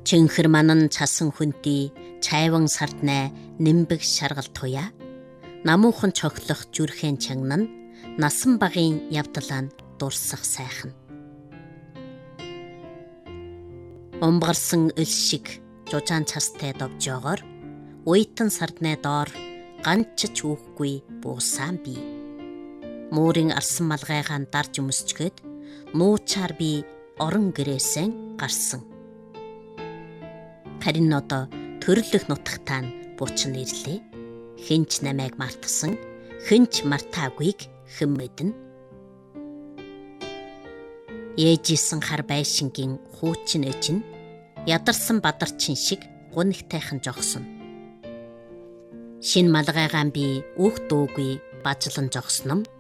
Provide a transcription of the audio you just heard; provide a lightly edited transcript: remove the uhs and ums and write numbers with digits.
Чинхэр манан часан хүнти чайван сарднай нимбэг шаргал туя. Намуухан чоглох зүрхэн чангнан насан багын явдалаан дурсах сайхан. Умгарсан эл шиг жужаан цастай довжоогоор уйтан сарднай доор ганчч үүхгүй буусан би. Муурын арсан малгайгаан дарж өмсчгээд нуучаар би орон гэрээсэн гарсан. Харин одоо төрлөх нутагтаа буучин ирлээ. Хинч намайг мартсан, хинч мартаагүйг хэн мэднэ. Ээжисэн хар байшингийн хуучин ээж нь ядарсан бадарчин шиг гунигтайхан жогсон. Шин малгайгаан би өөх дөөгүй бажлан жогсном.